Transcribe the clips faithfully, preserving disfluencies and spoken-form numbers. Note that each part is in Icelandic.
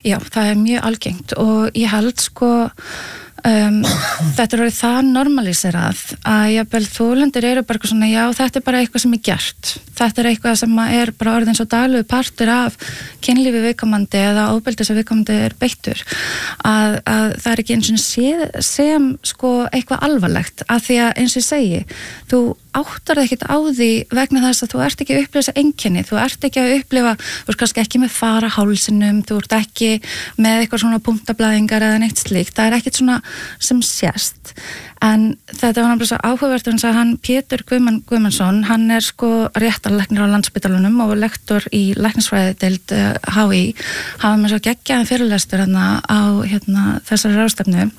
Já, það er mjög algengt og ég held sko Um, þetta er orðið það normaliserað að jafnvel þolendur eru bara eitthvað svona já þetta er bara eitthvað sem er gert þetta er eitthvað sem er bara orðið eins og daglegu partur af kynlífi viðkomandi eða ofbeldi sem viðkomandi er beittur að, að það er ekki eins og sé, sem sko eitthvað alvarlegt að því að eins og ég segi þú áttar það ekkert á því vegna þess að þú ert ekki að upplifa þessi einkenni þú ert ekki að upplifa, þú ert kannski ekki með fara hálsinum, þú ert ekki með eitthvað svona punktablaðingar eða neitt slíkt það er ekkert svona sem sést en þetta var náttúrulega svo áhugavert eins að hann Pétur Guðmann Guðmundsson hann er sko réttarlæknir á Landspítalanum og lektor í læknisfræðideild H í hafa með svo geggjaðan fyrirlestur hérna á hérna, þessari ráðstefnu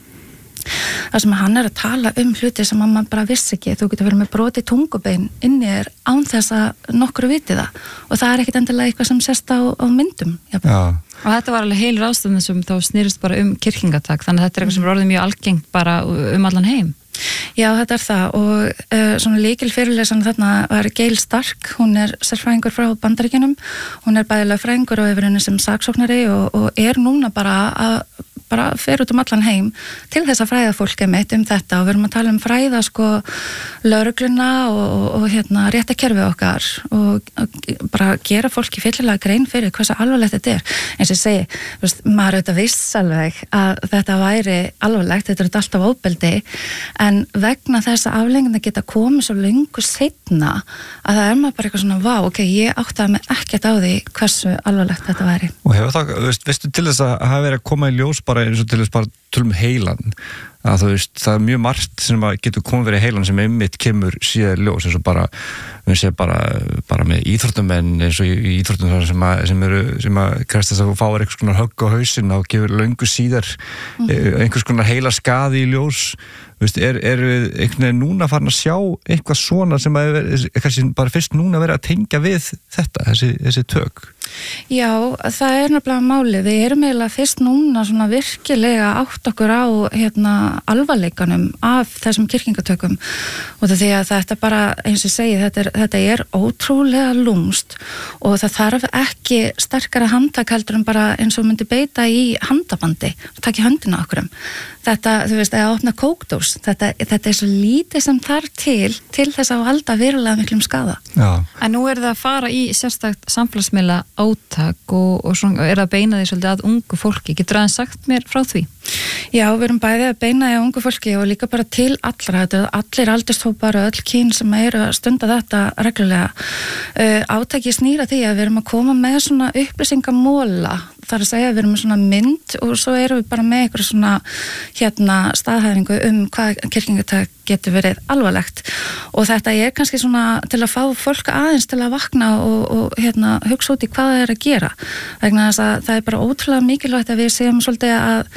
þar sem hann er að tala um hluti sem maður bara vissi ekki, þú getur verið með brotið tungubein inni er án þess að nokkru viti það og það er ekkit endilega eitthvað sem sést á, á myndum Já. Og þetta var alveg heil ráðstefna sem þá snýrist bara um kyrkingatak þannig að þetta er eitthvað sem er orðið mjög algengt bara um allan heim Já, þetta er það og uh, svona líkil fyrirlesan þarna var Gail Stark, hún er sérfræðingur frá Bandaríkjunum, hún er bæði lögfræðingur og hefur henni sem saksóknari og, og er núna bara að bara fer út um allan heim til þess að fræða fólk einmitt um þetta og við erum að tala um fræða sko lögregluna og, og, og hérna réttakerfi okkar og, og bara gera fólki fyllilega grein fyrir hversu alvarlegt þetta er eins og ég segi, veist, maður auðvitað viss alveg að þetta væri alvarlegt, þetta er alltaf ofbeldi en vegna þess að afleiðingarnar geta komið svo löngu seinna að það er maður bara eitthvað svona vá, ok, ég áttaði mig ekkert á því hversu alvarlegt þetta væri. Og hefur það, veist, veistu til þess að hafa verið að koma í ljós bara eins og til þess bara tölum heilan að þú veist, það er mjög margt sem getur komið verið heilan sem einmitt kemur síðan ljós eins og bara, við séum bara bara með íþróttamenn eins og í íþróttum sem, að, sem eru, sem að krefst þess að þú fáir einhvers konar högg á hausinn og gefur löngu síðar mm-hmm. einhvers konar heila skaði í ljós veist, er, er við einhvern veginn núna farin að sjá eitthvað svona sem að kannski bara fyrst núna verið að tengja við þetta, þessi, þessi tök Já, það er nefnilega máli. Við erum eiginlega fyrst núna svona virkilega átt okkur á hérna alvarleikanum af þessum kyrkingatökum og það því að þetta bara, eins og ég segi, þetta er, þetta er ótrúlega lúmst og það þarf ekki sterkara handtak heldur en bara eins og myndi beita í handabandi og taka í höndina okkur um. Þetta, þú veist, að opna kókdós, þetta, þetta er svo lítið sem þarf til til þess að valda verulega miklum skaða. Já. En nú er það að fara í sérstakt samfélagsmiðla átak og, og svona, er að beina því svolítið að ungu fólki. Getur aðeins sagt mér frá því? Já, við erum bæði að beina því að ungu fólki og líka bara til allra. Þetta er allir aldurshópar og öll kyn sem eru að stunda þetta reglulega. Uh, átaki snýra því að við erum að koma með svona upplýsingamóla. Það er að segja að við erum með svona mynd og svo erum við bara með eitthvað svona hérna staðhæfingu um hvað kyrkingatak getur verið alvarlegt og þetta er kannski svona til að fá fólk aðeins til að vakna og, og hérna hugsa út í hvað það er að gera vegna þess að það er bara ótrúlega mikilvægt að við séum svolítið að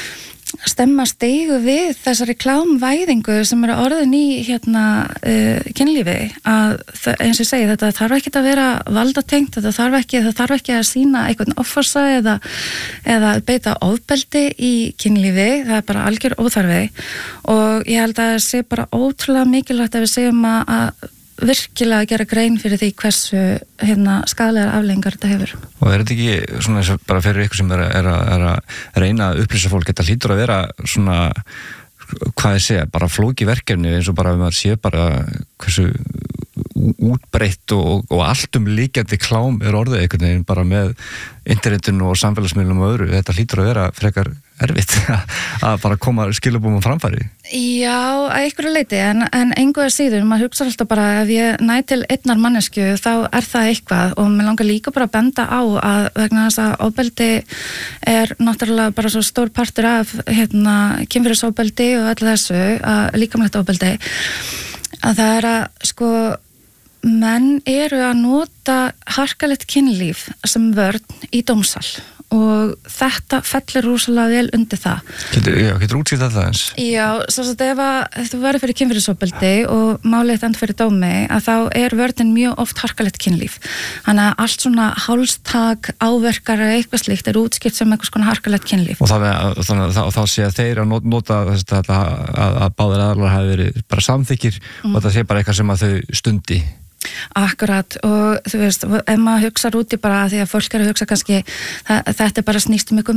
stemma steigu við þessari klámvæðingu sem eru orðin í hérna uh, kynlífi að það, eins og ég segi þetta þarf ekki að vera valdatengt, þetta þarf ekki, það þarf ekki að sína einhvern offorsa eða, eða beita ofbeldi í kynlífi, það er bara algjör óþarfi og ég held að það sé bara ótrúlega mikilvægt að við segjum að, að virkilega að gera grein fyrir því hversu hérna skaðlegar afleiðingar þetta hefur. Og er þetta ekki svona eins og bara fyrir ykkur sem er, er, að, er að reyna að upplýsa fólk, þetta hlýtur að vera svona, hvað ég segja, bara flóki verkefni eins og bara ef maður sé bara hversu útbreitt og, og allt um líkjandi klám er orðið einhvern veginn bara með internetinu og samfélagsmiðlum og öðru, þetta hlýtur að vera frekar erfitt að bara koma skilabúum á framfæri. Já, að einhverju leyti, en, en engu að síður, maður hugsa alltaf bara ef ég næ til einnar mannesku þá er það eitthvað og mér langar líka bara að benda á að vegna þess að ofbeldi er náttúrulega bara svo stór partur af hérna kynferðisofbeldi og öllu þessu, að líkamlegt ofbeldi, að það er að sko menn eru að nota harkalegt kynlíf sem vörn í dómsal og þetta fellir rosalega vel undir það. Getur, já, getur útskýrt þetta eins? Já, svo að ef að þú verður fyrir kynferðisofbeldi og málið enda fyrir dómi að þá er vörnin mjög oft harkalegt kynlíf. Þannig að allt svona hálstak, áverkar eða eitthvað slíkt er útskýrt sem einhvers konar harkalegt kynlíf. Og það, þannig að þá sé að þeir að nota þetta að, að, að báðir aðalar hafi verið bara samþykir mm. og það sé bara eitthvað sem að þau stundi. Akkurat og þú veist, ef maður hugsa út í bara því að fólk er að hugsa kannski það, þetta er bara snýst um ykkur